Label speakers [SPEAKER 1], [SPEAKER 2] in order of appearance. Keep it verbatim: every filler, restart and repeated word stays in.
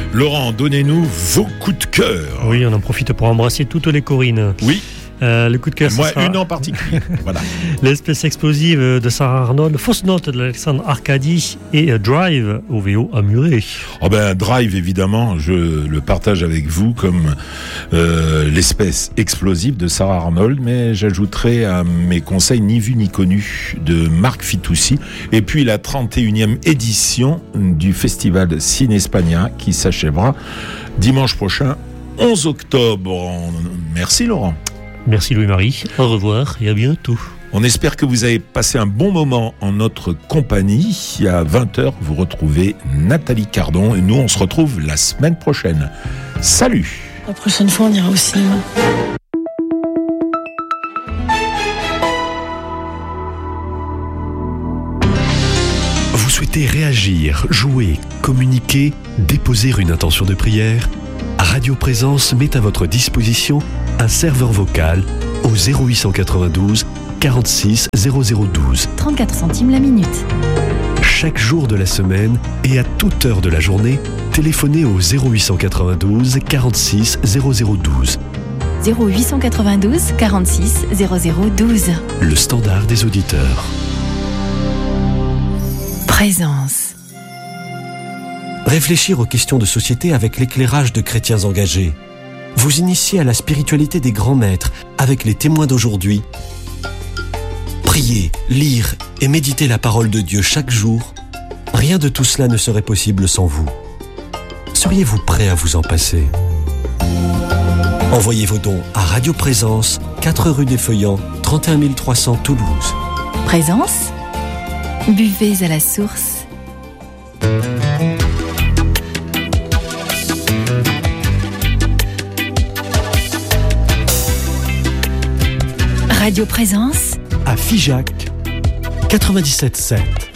[SPEAKER 1] Laurent, donnez-nous vos coups de cœur.
[SPEAKER 2] Oui, on en profite pour embrasser toutes les Corinnes.
[SPEAKER 1] Oui.
[SPEAKER 2] Euh, le coup de cœur,
[SPEAKER 1] moi,
[SPEAKER 2] sera
[SPEAKER 1] une en particulier. Voilà.
[SPEAKER 2] L'espèce explosive de Sarah Arnold, Fausse note de Alexandre Arcadi et Drive, O V O à Muret.
[SPEAKER 1] Oh ben, Drive, évidemment, je le partage avec vous comme euh, l'espèce explosive de Sarah Arnold, mais j'ajouterai à mes conseils Ni vu ni connu de Marc Fitoussi, et puis la trente et unième édition du Festival Ciné-Espagna qui s'achèvera dimanche prochain, onze octobre. Merci Laurent.
[SPEAKER 2] Merci Louis-Marie, au revoir et à bientôt.
[SPEAKER 1] On espère que vous avez passé un bon moment en notre compagnie. À vingt heures, vous retrouvez Nathalie Cardon et nous, on se retrouve la semaine prochaine. Salut!
[SPEAKER 3] La prochaine fois, on ira au cinéma.
[SPEAKER 4] Vous souhaitez réagir, jouer, communiquer, déposer une intention de prière? Radio Présence met à votre disposition un serveur vocal au zéro huit cent quatre-vingt-douze quarante-six zéro zéro douze.
[SPEAKER 5] trente-quatre centimes la minute.
[SPEAKER 4] Chaque jour de la semaine et à toute heure de la journée, téléphonez au zéro huit cent quatre-vingt-douze quarante-six zéro zéro douze.
[SPEAKER 5] zéro huit cent quatre-vingt-douze quarante-six zéro zéro douze.
[SPEAKER 4] Le standard des auditeurs.
[SPEAKER 5] Présence.
[SPEAKER 4] Réfléchir aux questions de société avec l'éclairage de chrétiens engagés. Vous initier à la spiritualité des grands maîtres avec les témoins d'aujourd'hui. Prier, lire et méditer la parole de Dieu chaque jour. Rien de tout cela ne serait possible sans vous. Seriez-vous prêt à vous en passer? Envoyez vos dons à Radio Présence, quatre rue des Feuillants, trente et un mille trois cents Toulouse.
[SPEAKER 5] Présence. Buvez à la source. Radio Présence
[SPEAKER 4] à Figeac quatre-vingt-dix-sept sept.